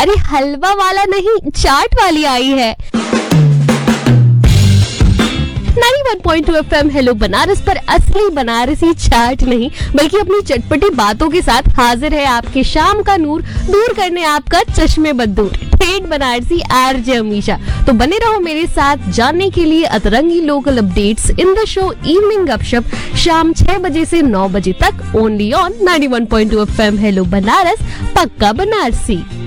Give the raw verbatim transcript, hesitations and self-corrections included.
अरे हलवा वाला नहीं, चाट वाली आई है। Ninety one point two FM hello Banaras पर असली बनारसी चाट नहीं बल्कि अपनी चटपटी बातों के साथ हाजिर है आपके शाम का नूर दूर करने आपका चश्मे बदूर ठेठ बनारसी आरजे अमीशा। तो बने रहो मेरे साथ जानने के लिए अतरंगी local updates in the show evening गपशप शाम छह बजे से नौ बजे तक only on ninety one point two FM hello Banaras, पक्का बनारसी।